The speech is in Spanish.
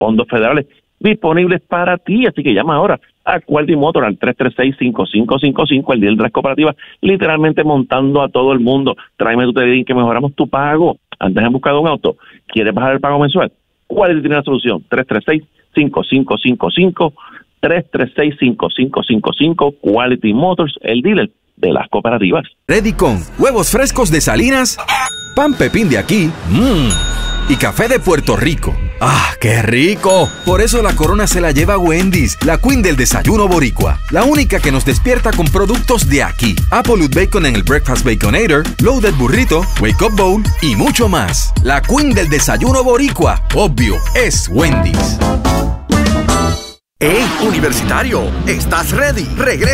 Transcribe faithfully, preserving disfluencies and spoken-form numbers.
fondos federales disponibles para ti. Así que llama ahora a Quality Motor al tres tres seis, cinco cinco cinco cinco, el dealer de las cooperativas, literalmente montando a todo el mundo. Tráeme tu T D I que mejoramos tu pago. Antes has buscado un auto, ¿quieres bajar el pago mensual? Quality tiene la solución. tres tres seis, cinco cinco cinco cinco, tres tres seis, cinco cinco cinco cinco, Quality Motors, el dealer de las cooperativas. Ready con huevos frescos de Salinas, pan pepín de aquí, mmm, y café de Puerto Rico. ¡Ah, qué rico! Por eso la corona se la lleva Wendy's, la queen del desayuno boricua. La única que nos despierta con productos de aquí. Applewood Bacon en el Breakfast Baconator, Loaded Burrito, Wake Up Bowl y mucho más. La queen del desayuno boricua, obvio, es Wendy's. ¡Hey, universitario! ¿Estás ready? Regresa